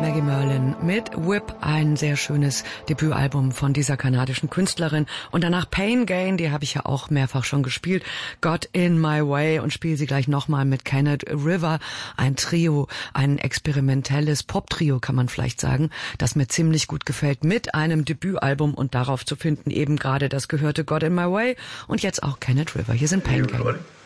Maggie Merlin mit Whip, ein sehr schönes Debütalbum von dieser kanadischen Künstlerin. Und danach Pain Gain, die habe ich ja auch mehrfach schon gespielt, Got in My Way, und spiele sie gleich nochmal mit Kenneth River, ein Trio, ein experimentelles Pop-Trio kann man vielleicht sagen, das mir ziemlich gut gefällt, mit einem Debütalbum, und darauf zu finden eben gerade das gehörte Got in My Way und jetzt auch Kenneth River. Hier sind Pain Gain.